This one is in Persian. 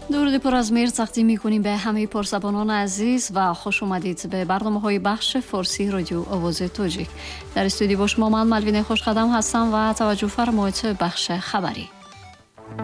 درود پر از مهر تقدیم می‌کنیم به همه پرسبانان عزیز و خوش اومدید به برنامه‌های بخش فارسی رادیو آواز تاجیک. در استودیو با شما من ملوین خوشقدم هستم و توجه فرمایید بخش خبری.